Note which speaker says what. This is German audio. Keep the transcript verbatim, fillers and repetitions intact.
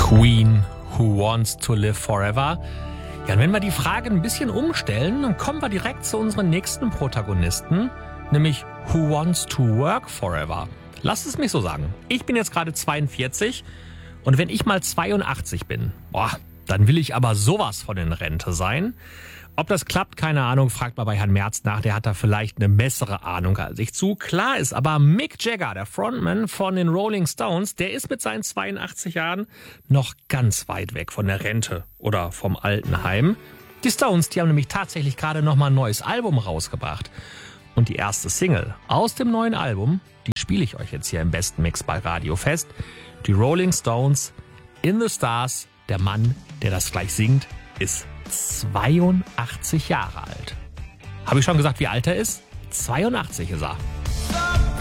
Speaker 1: Queen, Who Wants to Live Forever? Ja, und wenn wir die Frage ein bisschen umstellen, dann kommen wir direkt zu unseren nächsten Protagonisten, nämlich Who Wants to Work Forever? Lass es mich so sagen. Ich bin jetzt gerade zweiundvierzig und wenn ich mal zweiundachtzig bin, boah, dann will ich aber sowas von in Rente sein. Ob das klappt, keine Ahnung, fragt mal bei Herrn Merz nach, der hat da vielleicht eine bessere Ahnung als ich zu. Klar ist aber, Mick Jagger, der Frontman von den Rolling Stones, der ist mit seinen zweiundachtzig Jahren noch ganz weit weg von der Rente oder vom Altenheim. Die Stones, die haben nämlich tatsächlich gerade nochmal ein neues Album rausgebracht. Und die erste Single aus dem neuen Album, die spiele ich euch jetzt hier im besten Mix bei Radio Fest. Die Rolling Stones, In the Stars. Der Mann, der das gleich singt, ist zweiundachtzig Jahre alt. Habe ich schon gesagt, wie alt er ist? zweiundachtzig ist er.